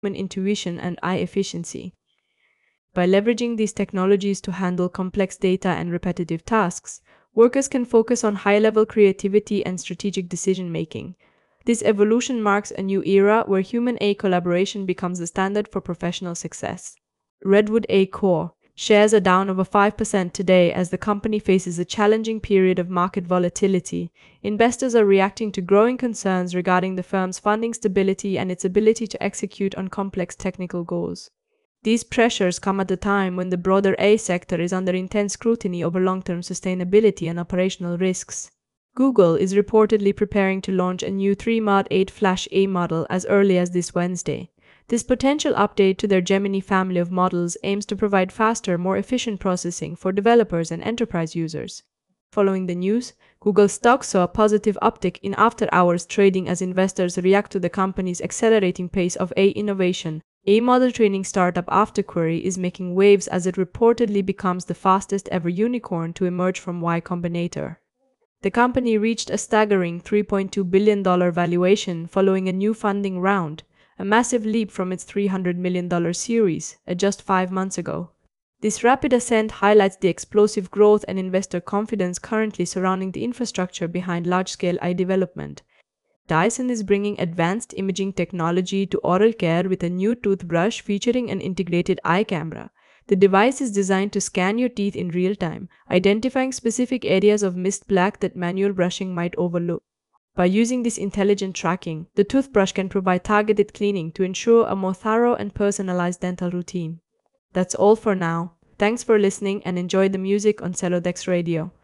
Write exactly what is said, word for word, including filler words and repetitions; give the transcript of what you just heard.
human intuition and eye efficiency. By leveraging these technologies to handle complex data and repetitive tasks, workers can focus on high-level creativity and strategic decision-making. This evolution marks a new era where human-A I collaboration becomes the standard for professional success. Redwood A Corp shares are down over five percent today as the company faces a challenging period of market volatility. Investors are reacting to growing concerns regarding the firm's funding stability and its ability to execute on complex technical goals. These pressures come at a time when the broader A I sector is under intense scrutiny over long-term sustainability and operational risks. Google is reportedly preparing to launch a new three mod eight Flash A model as early as this Wednesday. This potential update to their Gemini family of models aims to provide faster, more efficient processing for developers and enterprise users. Following the news, Google stock saw a positive uptick in after-hours trading as investors react to the company's accelerating pace of A I innovation. A I model training startup AfterQuery is making waves as it reportedly becomes the fastest ever unicorn to emerge from Y Combinator. The company reached a staggering three point two billion dollars valuation following a new funding round, a massive leap from its three hundred million dollars series uh, just five months ago. This rapid ascent highlights the explosive growth and investor confidence currently surrounding the infrastructure behind large-scale eye development. Dyson is bringing advanced imaging technology to oral care with a new toothbrush featuring an integrated eye camera. The device is designed to scan your teeth in real time, identifying specific areas of missed plaque that manual brushing might overlook. By using this intelligent tracking, the toothbrush can provide targeted cleaning to ensure a more thorough and personalized dental routine. That's all for now. Thanks for listening and enjoy the music on Celodex Radio.